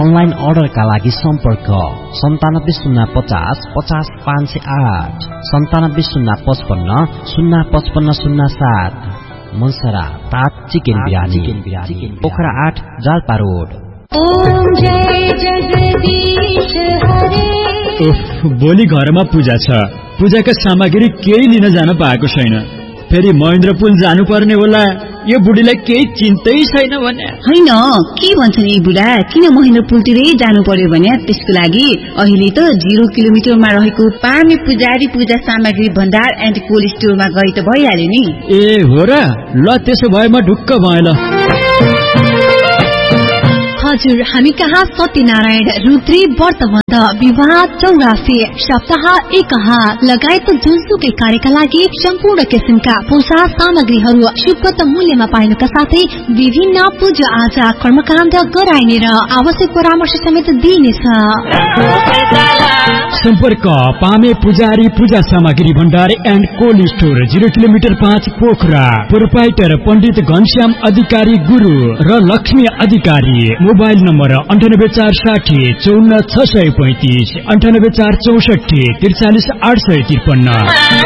Online अर्डरका लागि सम्पर्क 9705050508 9705505507। मनसरा तात चिकन बिरयानी पोखरा 8 जालपा रोड। ओम जय जगदीश हरे। भोलि घरमा पूजा छ, पूजाका सामग्री केही लिन जान पाएको छैन। फेरि महेन्द्रपुल जानुपर्ने होला। यो बुढीलाई केही चिन्तै छैन भने होइन। के भन्छन् यी बुढा, किन महेन्द्रपुलतिरै जानु पर्यो भने त्यसको लागि अहिले त 0 किलोमिटरमा रहेको पामे पुजारी पूजा सामग्री भण्डार एन्ड कोल्ड स्टोरमा गए त भइहाल्यो नि। ए हो र, ल त्यसो भए म ढुक्क भएँ ल। हजुर, हामी कहाँ सत्यनारायण, रुद्री, व्रतबन्ध, विवाह, चौरासी, सप्ताह, एकहा लगायत जुनसुकै कार्यका लागि सम्पूर्ण किसिमका पूजा सामग्रीहरू सुपथ मूल्यमा पाइनुका साथै विभिन्न पूजा आजा कर्मकाण्ड गराइने र आवश्यक परामर्श समेत दिइनेछ। सम्पर्क पामे पुजारी पूजा सामग्री भण्डार and cold store 0 kilometre 5 Pokhara. Proprietor पण्डित घनश्याम अधिकारी गुरु र लक्ष्मी अधिकारी। Mobile number 98460 54635 98464 43853।